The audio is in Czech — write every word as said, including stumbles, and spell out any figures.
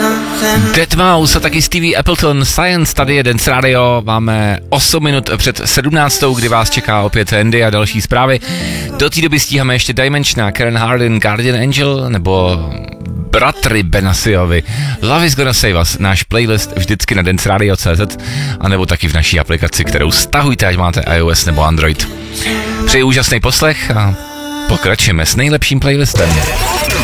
deadmau5 a taky Stevie Appleton, Science, tady je Dance Radio, máme osm minut před sedmnáctou, kdy vás čeká opět Andy a další zprávy. Do té doby stíháme ještě Dimensiona, Karen Hardin, Guardian Angel nebo bratry Benasiovi. Love is gonna save us, náš playlist vždycky na dance radio tečka cé zet a nebo taky v naší aplikaci, kterou stahujte, ať máte iOS nebo Android. Přeji úžasný poslech a pokračujeme s nejlepším playlistem.